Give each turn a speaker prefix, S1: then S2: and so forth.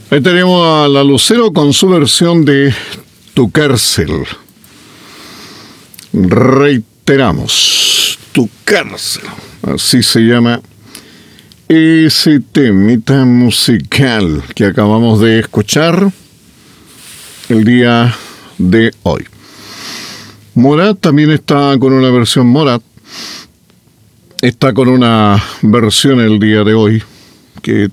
S1: Ahí tenemos a la Lucero con su versión de Tu cárcel. Reiteramos, Tu cárcel. Así se llama ese temita musical que acabamos de escuchar el día de hoy. Morat también está con una versión Morat. Está con una versión el día de hoy que